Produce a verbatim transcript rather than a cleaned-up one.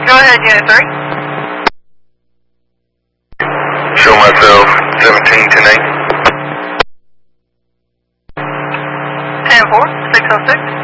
Go ahead, Unit three. Show myself, seventeen ten eight. ten four, six oh six.